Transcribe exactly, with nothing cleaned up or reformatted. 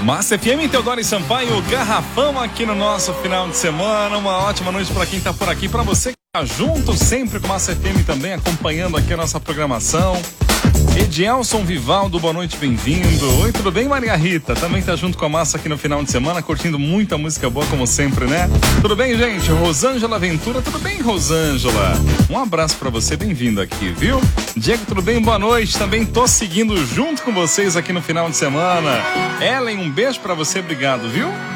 Massa F M, Teodoro e Sampaio, Garrafão aqui no nosso final de semana. Uma ótima noite para quem tá por aqui, para você que tá junto sempre com a Massa F M também, acompanhando aqui a nossa programação. Edielson Vivaldo, boa noite, bem-vindo. Oi, tudo bem, Maria Rita? Também tá junto com a Massa aqui no final de semana, curtindo muita música boa, como sempre, né? Tudo bem, gente? Rosângela Ventura, tudo bem, Rosângela? Um abraço pra você, bem-vindo aqui, viu? Diego, tudo bem? Boa noite. Também tô seguindo junto com vocês aqui no final de semana. Ellen, um beijo pra você, obrigado, viu?